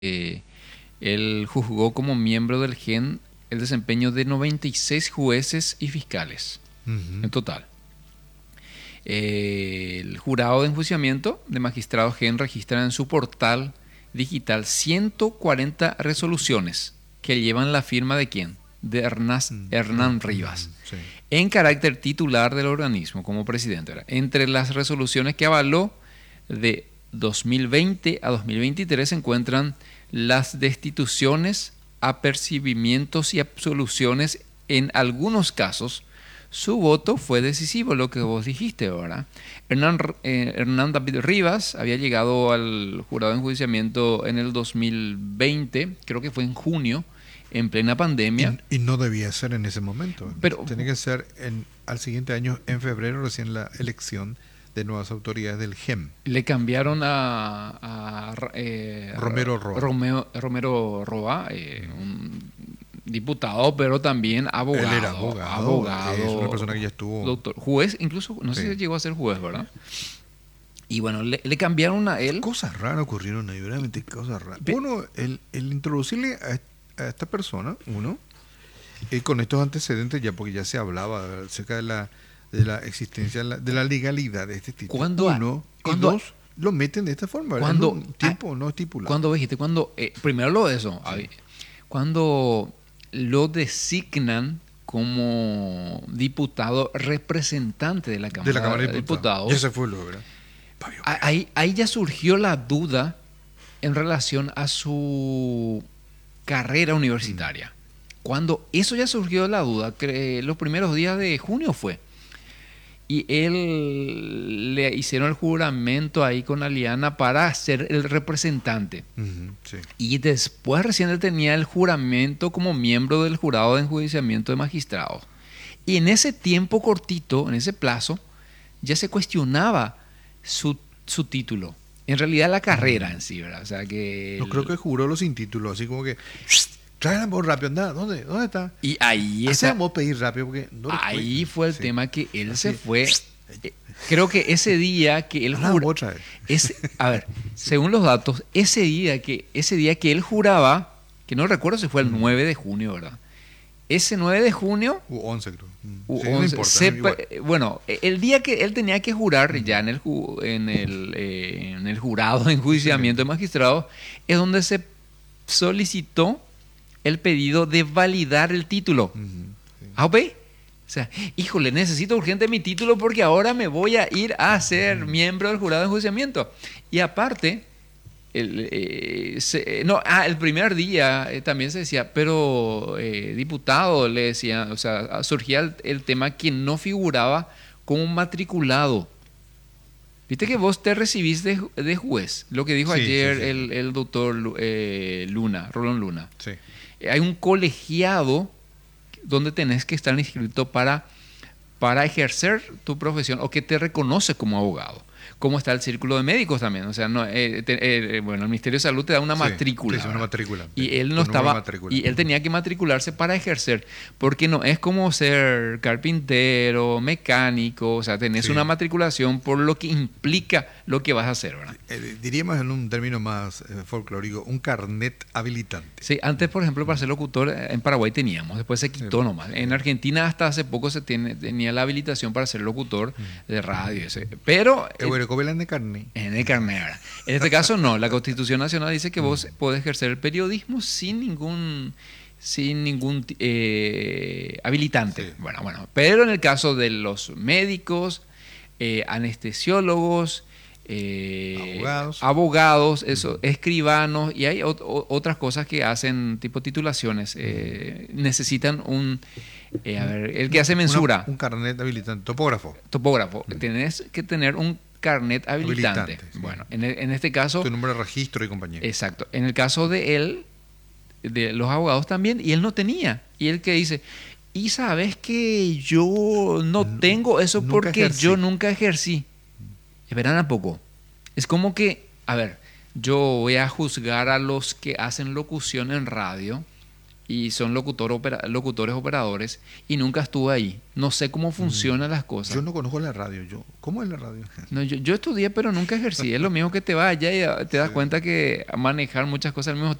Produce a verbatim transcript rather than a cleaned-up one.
eh, él juzgó como miembro del G E N el desempeño de noventa y seis jueces y fiscales Ujú. en total. Eh, el jurado de enjuiciamiento de magistrados G E N registra en su portal digital ciento cuarenta resoluciones que llevan la firma de quién? De Hernás, Mm, Hernán mm, Rivas, mm, sí. en carácter titular del organismo como presidente. ¿verdad? Entre las resoluciones que avaló de dos mil veinte a dos mil veintitrés se encuentran las destituciones, apercibimientos y absoluciones. En algunos casos su voto fue decisivo, lo que vos dijiste ahora. Hernán, eh, Hernán David Rivas había llegado al jurado de enjuiciamiento en el dos mil veinte, creo que fue en junio, en plena pandemia. Y, y no debía ser en ese momento. Pero Tiene que ser en, al siguiente año, en febrero, recién la elección de nuevas autoridades del G E M. le cambiaron a, a, eh, Romero Roa. Romeo, Romero Roa, eh, un diputado, pero también abogado. Él era abogado, abogado, es una persona que ya estuvo... doctor, juez, incluso, no sé Sí. si llegó a ser juez, ¿verdad? Y bueno, le, le cambiaron a él. Cosas raras ocurrieron ahí, realmente cosas raras. Pe- Uno, el, el introducirle a, a esta persona, uno, eh, con estos antecedentes, ya porque ya se hablaba acerca de la, de la existencia, la- de la legalidad de este título. ¿Cuándo ha- Uno, y cuándo- dos, lo meten de esta forma, ¿verdad? cuándo- En un tiempo no estipulado. Cuando dijiste, cuando, eh, primero lo de eso, a ver, cuando lo designan como diputado representante de la Cámara de la Cámara de Diputados. Diputados, Ya se fue luego, ¿verdad? Fabio, a- ahí, ahí ya surgió la duda en relación a su carrera universitaria. Cuando eso ya surgió la duda, cre- los primeros días de junio fue. Y él le hicieron el juramento ahí con Aliana para ser el representante. Ujú, sí. Y después recién él tenía el juramento como miembro del jurado de enjuiciamiento de magistrados. Y en ese tiempo cortito, en ese plazo, ya se cuestionaba su, su título. En realidad la carrera en sí, ¿verdad? O sea que... No el- creo que juró sin título, así como que tráela vos rápido, anda, ¿dónde? ¿Dónde está? Y ahí, esa- Hacemos pedir rápido porque no lo ahí puede. fue el Sí. tema que él Así. se fue. Eh, Creo que ese día que él Anda, jura- vos otra vez. ese- a ver, según los datos, ese día que ese día que él juraba, que no recuerdo si fue el nueve de junio, ¿verdad? Ese nueve de junio, U once, creo. Mm. u Sí, no once, importa, se- no, igual. eh, bueno, el día que él tenía que jurar ya en el, ju- en el, eh, en el jurado de enjuiciamiento de magistrados, es donde se solicitó el pedido de validar el título. Ujú, sí. ¿Ah, ve? O sea, híjole, necesito urgente mi título porque ahora me voy a ir a ser miembro del jurado de enjuiciamiento. Y aparte, el, eh, se- no, ah, el primer día eh, también se decía, pero eh, diputado, le decía, o sea, surgía el, el tema que no figuraba como matriculado. Viste que vos te recibís de, ju- de juez, lo que dijo Sí, ayer sí, sí. El, el doctor Lu- eh, Luna, Rolón Luna. Sí. Hay un colegiado donde tenés que estar inscrito para, para ejercer tu profesión o que te reconoce como abogado. Como está el círculo de médicos también. O sea, no, eh, te- eh, bueno, el Ministerio de Salud te da una Sí, matrícula. sí, sí, una ¿verdad? matrícula. Y él no Tu número de estaba. matrícula. Y él tenía que matricularse para ejercer. Porque no es como ser carpintero, mecánico. O sea, tenés Sí. una matriculación por lo que implica lo que vas a hacer, ¿verdad? Eh, diríamos en un término más eh, folclórico, un carnet habilitante. Sí, antes, por ejemplo, para ser locutor eh, en Paraguay teníamos, después se quitó Sí. nomás. En Argentina hasta hace poco se tiene, tenía la habilitación para ser locutor de radio. ese. Pero Eh, bueno, cobelan de carne. en el carnet, ¿verdad? En este caso no, la Constitución Nacional dice que vos podés ejercer el periodismo sin ningún sin ningún eh, habilitante. Sí. Bueno, bueno, pero en el caso de los médicos, eh, anestesiólogos, eh, Abogados. abogados, eso, escribanos y hay ot- o- otras cosas que hacen tipo titulaciones, eh, necesitan un, eh, a ver, el que hace mensura, Una- un carnet habilitante. Topógrafo. topógrafo, tenés que tener un carnet habilitante. Habilitante, sí. Bueno, en, el- en este caso, Tu número de registro y compañía. exacto. En el caso de él, de los abogados también, y él no tenía. Y él que dice, y sabes que yo no tengo eso nunca porque ejercí. yo nunca ejercí. Esperan a poco. Es como que, a ver, yo voy a juzgar a los que hacen locución en radio y son locutor opera- locutores operadores y nunca estuve ahí. No sé cómo funcionan las cosas. Yo no conozco la radio. Yo, ¿cómo es la radio? No, yo, yo estudié, pero nunca ejercí. Es lo mismo que te vas allá y te das Sí. cuenta que manejar muchas cosas al mismo